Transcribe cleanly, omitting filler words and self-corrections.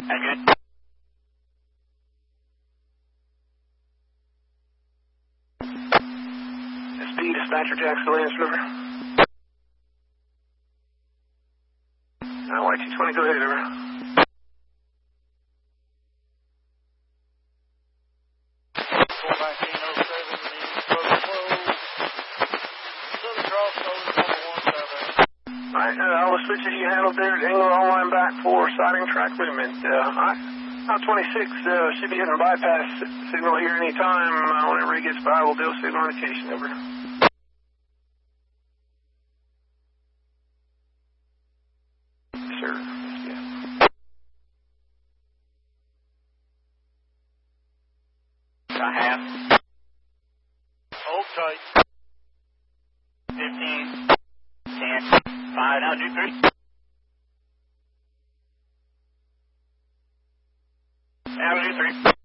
That's good. SP dispatcher Jackson Lance River. YT20, go ahead, over. Alright, all the switches you handled there at Engler online back for sighting track movement. I-26 should be hitting bypass signal here anytime. Whenever he gets by, we'll do a signal indication, over. Yes, sir. I have. Hold tight. 15, 10, 5, now do 3. Now do 3.